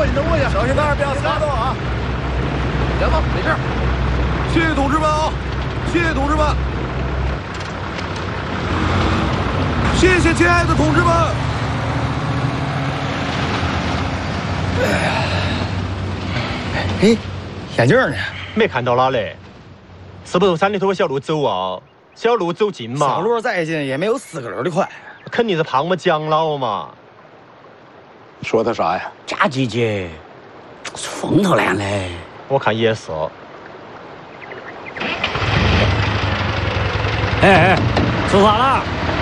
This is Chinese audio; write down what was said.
过去，能过去。 小心点，不要擦到啊！ 行吧，没事。 谢谢同志们啊！谢谢同志们！谢谢亲爱的同志们！ 哎，眼镜呢？ 没看到哪嘞？是不是山里头的小路走啊？小路走近嘛。 小路再近也没有4个人的快。 肯定是胖么蒋老嘛。 说他啥呀？ 佳姐姐是风头烂嘞。 我看也是。 哎，出发了。